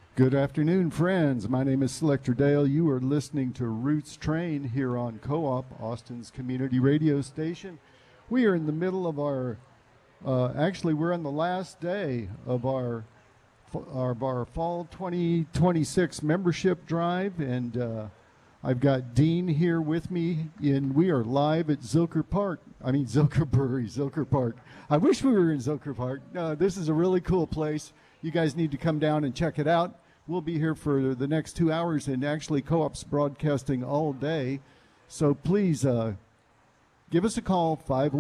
Good afternoon, friends. My name is Selector Dale. You are listening to Roots Train here on Co-op, Austin's community radio station. We are in the middle of our, actually we're on the last day of our fall 2026 membership drive, and I've got Dean here with me, and we are live at Zilker Park. I mean, Zilker Brewery, Zilker Park. I wish we were in Zilker Park. No, this is a really cool place. You guys need to come down and check it out. We'll be here for the next 2 hours, and actually Co-op's broadcasting all day. So please give us a call,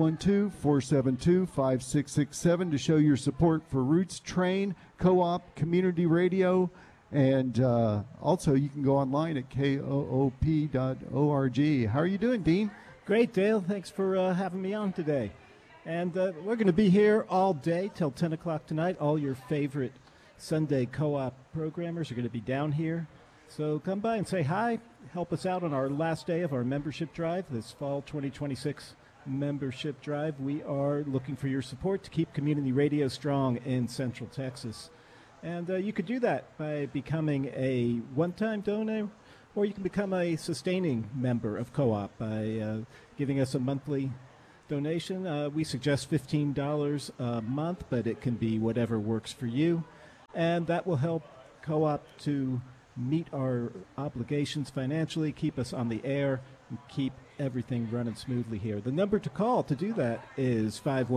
512-472-5667, to show your support for Roots Train, Co-op, Community Radio, and also you can go online at koop.org. How are you doing, Dean? Great, Dale. Thanks for having me on today. And we're going to be here all day till 10 o'clock tonight. All your favorite Sunday Co-op programmers are going to be down here. So come by and say hi. Help us out on our last day of our membership drive, this fall 2026 membership drive. We are looking for your support to keep community radio strong in Central Texas. And you could do that by becoming a one-time donor, or you can become a sustaining member of Co-op by giving us a monthly donation. We suggest $15 a month, but it can be whatever works for you. And that will help Co-op to meet our obligations financially, keep us on the air, and keep everything running smoothly here. The number to call to do that is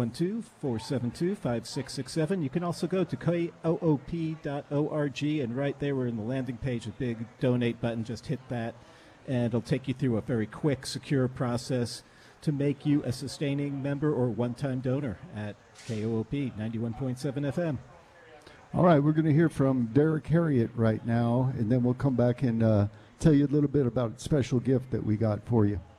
512-472-5667. You can also go to koop.org, and right there we're in the landing page, a big donate button. Just hit that, and it'll take you through a very quick, secure process to make you a sustaining member or one-time donor at KOOP 91.7 FM. All right, we're going to hear from Derek Harriott right now, and then we'll come back and tell you a little bit about a special gift that we got for you.